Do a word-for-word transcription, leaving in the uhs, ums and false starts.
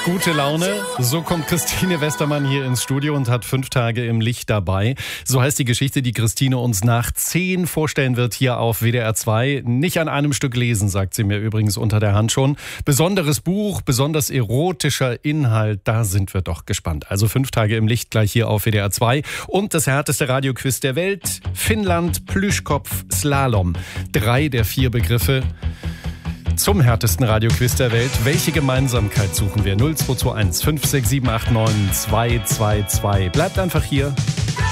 Gute Laune, so kommt Christine Westermann hier ins Studio und hat fünf Tage im Licht dabei. So heißt die Geschichte, die Christine uns nach zehn vorstellen wird hier auf W D R zwei. Nicht an einem Stück lesen, sagt sie mir übrigens unter der Hand schon. Besonderes Buch, besonders erotischer Inhalt, da sind wir doch gespannt. Also fünf Tage im Licht gleich hier auf W D R zwei. Und das härteste Radioquiz der Welt, Finnland, Plüschkopf, Slalom. Drei der vier Begriffe zum härtesten Radioquiz der Welt. Welche Gemeinsamkeit suchen wir? null zwei zwei eins fünf sechs sieben acht neun zwei zwei zwei. Bleibt einfach hier.